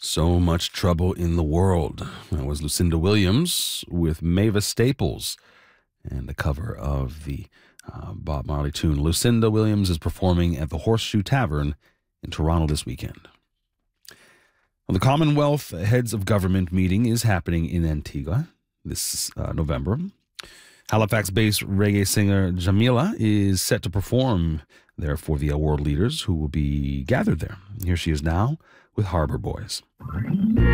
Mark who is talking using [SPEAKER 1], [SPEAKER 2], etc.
[SPEAKER 1] So Much Trouble in the World. That was Lucinda Williams with Mavis Staples and the cover of the Bob Marley tune. Lucinda Williams is performing at the Horseshoe Tavern in Toronto this weekend. Well, the Commonwealth Heads of Government meeting is happening in Antigua this November. Halifax-based reggae singer Jamila is set to perform there for the world leaders who will be gathered there. Here she is now with Harbor Boys.